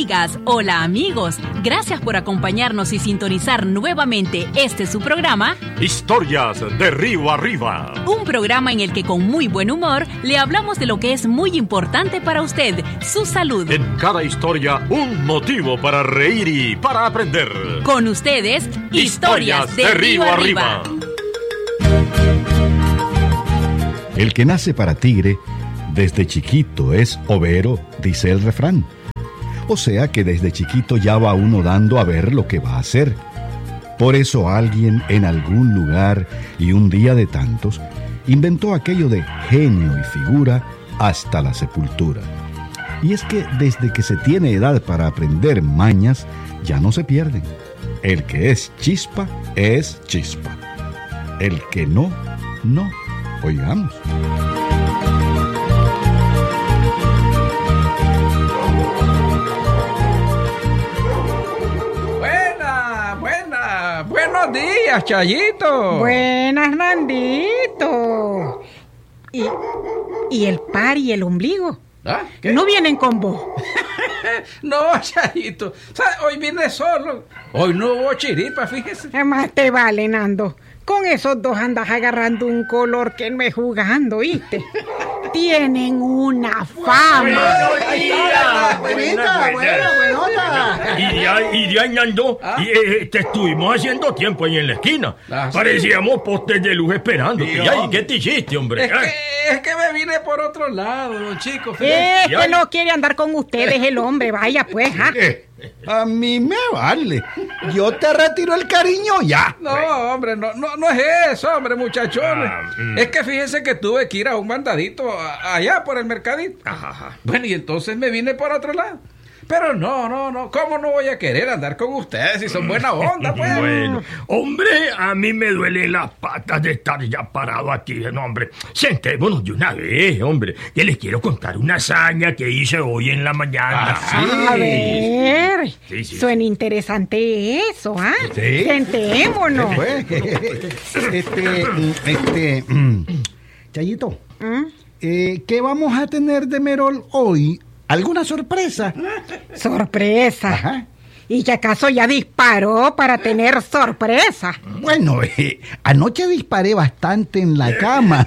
amigas, hola amigos. Gracias por acompañarnos y sintonizar nuevamente su programa Historias de Río Arriba. Un programa en el que con muy buen humor le hablamos de lo que es muy importante para usted, su salud. En cada historia un motivo para reír y para aprender. Con ustedes, Historias de Río Arriba. El que nace para tigre, desde chiquito es overo, dice el refrán. O sea que desde chiquito ya va uno dando a ver lo que va a hacer. Por eso alguien en algún lugar y un día de tantos inventó aquello de genio y figura hasta la sepultura. Y es que desde que se tiene edad para aprender mañas, ya no se pierden. El que es chispa, es chispa. El que no, no. Oigamos. Buenos días, Chayito. Buenas, Nandito. ¿Y el par y el ombligo? ¿Ah? ¿Qué? ¿No vienen con vos? No, Chayito. Hoy vine solo. Hoy no hubo chiripa, fíjese. Más te vale, Nando. Con esos dos andas agarrando un color que no es jugando, ¿viste? Tienen una fama. Buenota. Y de ahí Nando, te estuvimos haciendo tiempo ahí en la esquina. Parecíamos postes de luz esperando. ¿Y qué te hiciste, hombre? Es que me vine por otro lado, don Chico. Es que no quiere andar con ustedes el hombre, vaya pues. A mí me vale. Yo te retiro el cariño ya. No, hombre, no es eso, hombre, muchachones. Es que fíjense que tuve que ir a un mandadito allá por el mercadito. Ajá. Bueno, y entonces me vine por otro lado. Pero no, ¿cómo no voy a querer andar con ustedes si son buena onda, pues? Bueno, hombre, a mí me duelen las patas de estar ya parado aquí, no, hombre. Sentémonos de una vez, hombre, que les quiero contar una hazaña que hice hoy en la mañana. A ver, suena interesante eso, ¿ah? Sí. Sentémonos. Chayito, ¿qué vamos a tener de Merol hoy? ¿Alguna sorpresa? ¿Sorpresa? Ajá. ¿Y que acaso ya disparó para tener sorpresa? Bueno, anoche disparé bastante en la cama.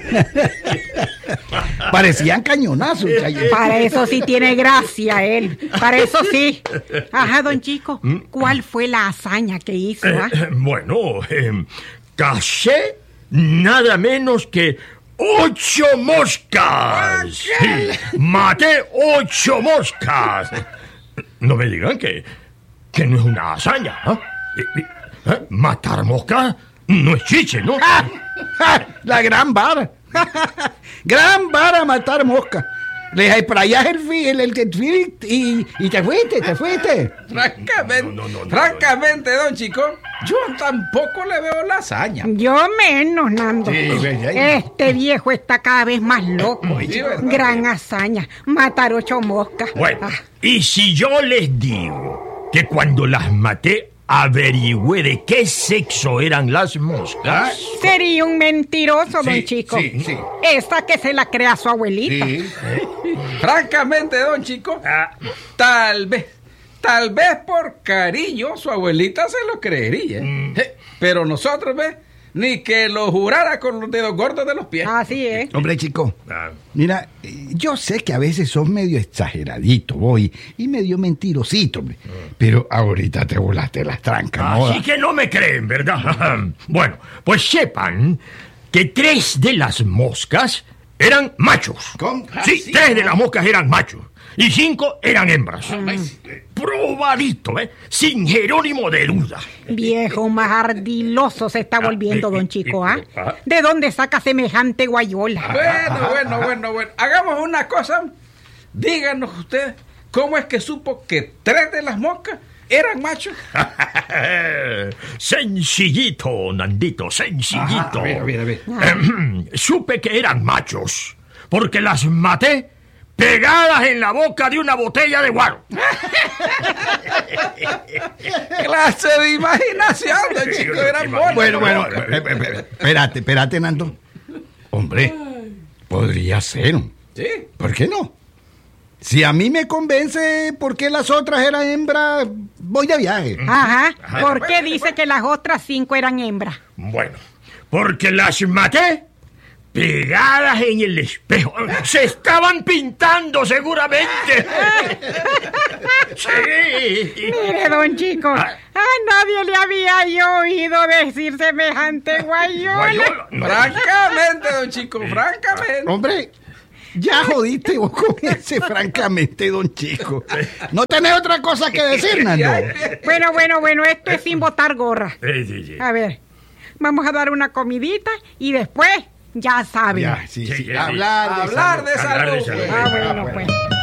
Parecían cañonazos, Chayito. Para eso sí tiene gracia él. Para eso sí. Ajá, don Chico, ¿cuál fue la hazaña que hizo? Bueno, caché nada menos que 8 moscas. Sí, maté 8 moscas. No me digan que no es una hazaña, ¿eh? Matar moscas no es chiche, ¿no? La gran vara. Gran vara matar moscas. Les sprayas el y te fuiste. Francamente, don Chico, yo tampoco le veo la hazaña. Yo menos, Nando. Sí, este viejo está cada vez más loco. Gran hazaña, matar 8 moscas. Bueno, y si yo les digo que cuando las maté averigüé de qué sexo eran las moscas. Sería un mentiroso, don Chico. Sí. Esa que se la crea su abuelita. Sí. Francamente, don Chico, tal vez por cariño su abuelita se lo creería. Pero nosotros, ni que lo jurara con los dedos gordos de los pies. Así es. Hombre, Chico, mira, yo sé que a veces sos medio exageradito, y medio mentirosito, hombre. Pero ahorita te volaste las trancas, ¿no? Así que no me creen, ¿verdad? Bueno, pues sepan que 3 de las moscas eran machos. ¿Cómo? Sí, 3 de las moscas eran machos. Y 5 eran hembras. Probadito, sin Jerónimo de duda. Viejo más ardiloso se está volviendo, don Chico, ¿De dónde saca semejante guayola? Bueno. Hagamos una cosa. Díganos ustedes, ¿cómo es que supo que 3 de las moscas eran machos? Sencillito, Nandito, sencillito. A ver. Supe que eran machos, porque las maté pegadas en la boca de una botella de guaro. Clase de imaginación, don Chico, eran monos. Bueno, espérate, Nando. Hombre, podría ser. Sí. ¿Por qué no? Si a mí me convence por qué las otras eran hembras, voy de viaje. Ajá. ¿Por qué dice que las otras 5 eran hembras? Bueno, porque las maté pegadas en el espejo. Se estaban pintando seguramente. Sí. Mire, don Chico, a nadie le había yo oído decir semejante guayola. Francamente, don Chico, francamente. Hombre, ya jodiste vos con ese, francamente, don Chico. ¿No tenés otra cosa que decir, Nando? Bueno, esto es sin botar gorra. Sí. A ver, vamos a dar una comidita y después, ya saben. Ya, sí. Sí. Hablar de Hablar de salud. salud. Bueno, pues.